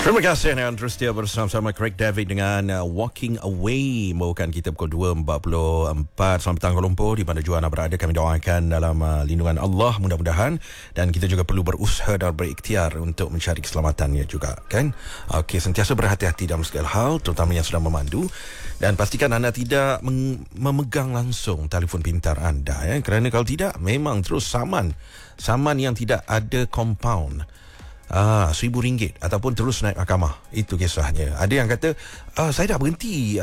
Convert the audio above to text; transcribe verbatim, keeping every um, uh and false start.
Terima kasih dan terus dia bersama-sama Craig David dengan uh, Walking Away. Membawakan kita pukul dua empat puluh empat. Selamat petang Kuala Lumpur, di mana jua anda berada. Kami doakan dalam uh, lindungan Allah mudah-mudahan. Dan kita juga perlu berusaha dan berikhtiar untuk mencari keselamatannya juga, kan? Okey, sentiasa berhati-hati dalam segala hal, terutama yang sedang memandu. Dan pastikan anda tidak meng- memegang langsung telefon pintar anda, ya? Kerana kalau tidak, memang terus saman. Saman yang tidak ada compound. Ah, seribu ringgit ataupun terus naik mahkamah. Itu kisahnya. Ada yang kata, ah, saya dah berhenti